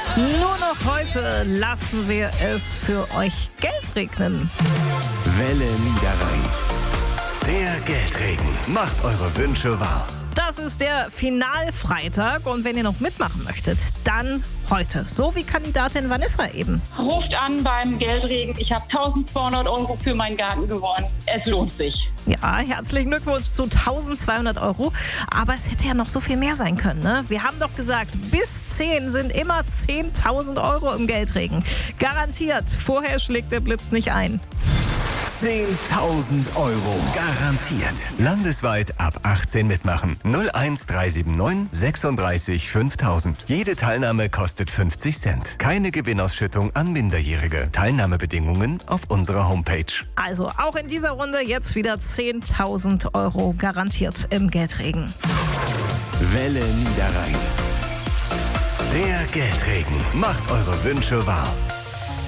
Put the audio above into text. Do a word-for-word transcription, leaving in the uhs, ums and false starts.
Nur noch heute lassen wir es für euch Geld regnen. Welle Niederrhein. Der Geldregen macht eure Wünsche wahr. Das ist der Finalfreitag und wenn ihr noch mitmachen möchtet, dann heute. So wie Kandidatin Vanessa eben. Ruft an beim Geldregen. Ich habe eintausendzweihundert Euro für meinen Garten gewonnen. Es lohnt sich. Ja, herzlichen Glückwunsch zu eintausendzweihundert Euro. Aber es hätte ja noch so viel mehr sein können, ne? Wir haben doch gesagt, bis zehn sind immer zehntausend Euro im Geldregen. Garantiert. Vorher schlägt der Blitz nicht ein. zehntausend Euro. Garantiert. Landesweit ab achtzehn mitmachen. null eins drei sieben neun sechsunddreißig fünftausend. Jede Teilnahme kostet fünfzig Cent. Keine Gewinnausschüttung an Minderjährige. Teilnahmebedingungen auf unserer Homepage. Also auch in dieser Runde jetzt wieder zehntausend Euro garantiert im Geldregen. Welle Niederrhein. Der Geldregen macht eure Wünsche wahr.